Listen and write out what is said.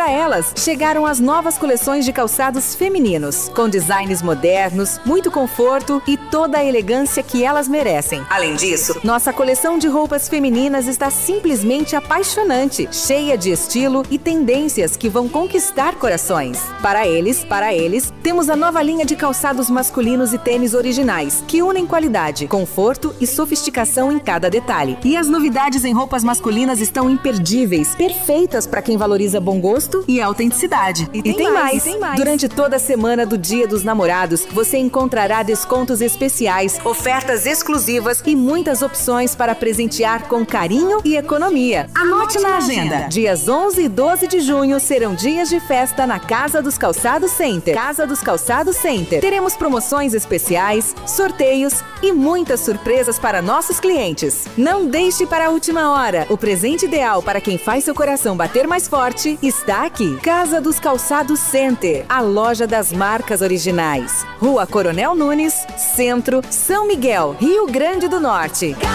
para elas, chegaram as novas coleções de calçados femininos, com designs modernos, muito conforto e toda a elegância que elas merecem. Além disso, nossa coleção de roupas femininas está simplesmente apaixonante, cheia de estilo e tendências que vão conquistar corações. Para eles, temos a nova linha de calçados masculinos e tênis originais, que unem qualidade, conforto e sofisticação em cada detalhe. E as novidades em roupas masculinas estão imperdíveis, perfeitas para quem valoriza bom gosto e autenticidade. E tem mais. Durante toda a semana do Dia dos Namorados, você encontrará descontos especiais, ofertas exclusivas e muitas opções para presentear com carinho e economia. Anote na agenda. Dias 11 e 12 de junho serão dias de festa na Casa dos Calçados Center. Casa dos Calçados Center. Teremos promoções especiais, sorteios e muitas surpresas para nossos clientes. Não deixe para a última hora. O presente ideal para quem faz seu coração bater mais forte está aqui. Casa dos Calçados Center, a loja das marcas originais. Rua Coronel Nunes, Centro, São Miguel, Rio Grande do Norte.